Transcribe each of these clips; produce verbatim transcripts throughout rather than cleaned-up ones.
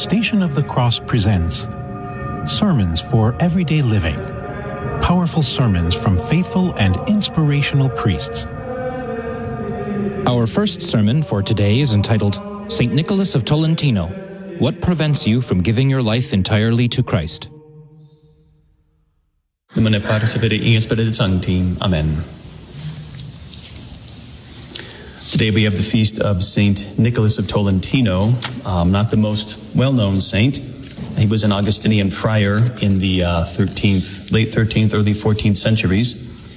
Station of the Cross presents Sermons for Everyday Living. Powerful sermons from faithful and inspirational priests. Our first sermon for today is entitled Saint Nicholas of Tolentino. What prevents you from giving your life entirely to Christ? Nomine Patris et Filii et Spiritus Sancti. Amen. Today we have the feast of Saint Nicholas of Tolentino, um, not the most well-known saint. He was an Augustinian friar in the uh, thirteenth, late thirteenth, early fourteenth centuries.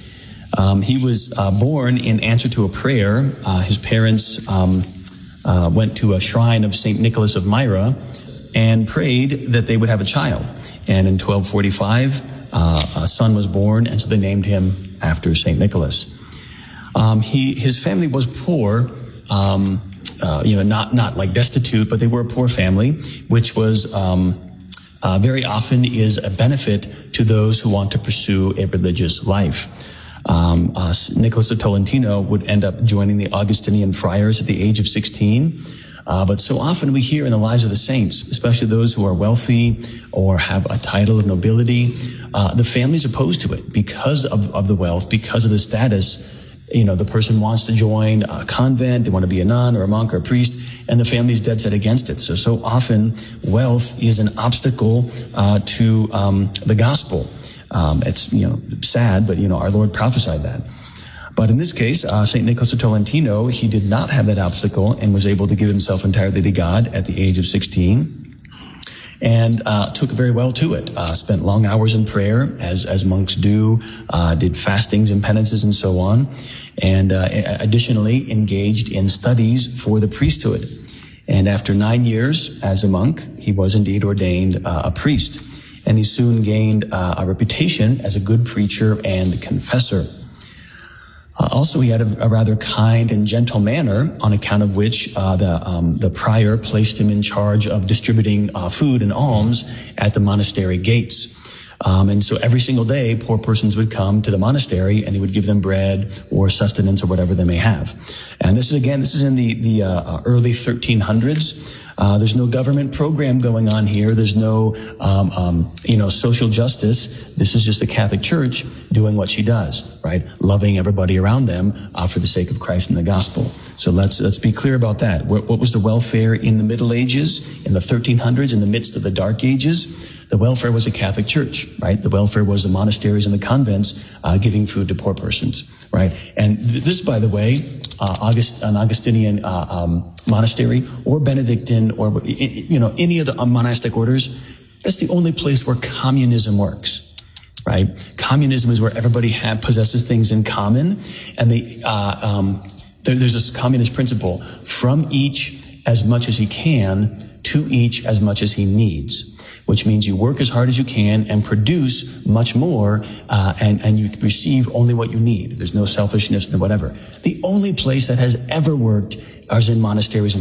Um, he was uh, born in answer to a prayer. Uh, his parents um, uh, went to a shrine of Saint Nicholas of Myra and prayed that they would have a child. And in twelve forty-five, uh, a son was born, and so they named him after Saint Nicholas. Um, he, his family was poor, um, uh, you know, not, not like destitute, but they were a poor family, which was, um, uh, very often is a benefit to those who want to pursue a religious life. Um, uh, Nicholas of Tolentino would end up joining the Augustinian friars at the age of sixteen. Uh, but so often we hear in the lives of the saints, especially those who are wealthy or have a title of nobility, uh, the family's opposed to it because of, of the wealth, because of the status. You know, the person wants to join a convent, they want to be a nun or a monk or a priest, and the family's dead set against it. So, so often wealth is an obstacle uh, to um, the gospel. Um, it's, you know, sad, but, you know, our Lord prophesied that. But in this case, uh, Saint Nicholas of Tolentino, he did not have that obstacle and was able to give himself entirely to God at the age of sixteen. And uh, took very well to it. Uh, spent long hours in prayer, as as monks do. Uh, did fastings and penances and so on. And uh, additionally, engaged in studies for the priesthood. And after nine years as a monk, he was indeed ordained uh, a priest. And he soon gained uh, a reputation as a good preacher and confessor. Uh, also, he had a, a rather kind and gentle manner, on account of which uh, the um, the prior placed him in charge of distributing uh, food and alms at the monastery gates. Um, and so every single day, poor persons would come to the monastery, and he would give them bread or sustenance or whatever they may have. And this is again, this is in the the uh, early thirteen hundreds. Uh, there's no government program going on here. There's no, um, um, you know, social justice. This is just the Catholic Church doing what she does, right? Loving everybody around them uh, for the sake of Christ and the gospel. So let's let's be clear about that. What, what was the welfare in the Middle Ages, in the thirteen hundreds, in the midst of the Dark Ages? The welfare was a Catholic Church, right? The welfare was the monasteries and the convents uh, giving food to poor persons, right? And th- this, by the way, uh, August, an Augustinian uh, um, monastery or Benedictine or, you know, any of the monastic orders, that's the only place where communism works, right? Communism is where everybody have, possesses things in common, and they, uh, um, there, there's this communist principle: from each as much as he can, to each as much as he needs. Which means you work as hard as you can and produce much more, uh, and, and you receive only what you need. There's no selfishness and whatever. The only place that has ever worked is in monasteries and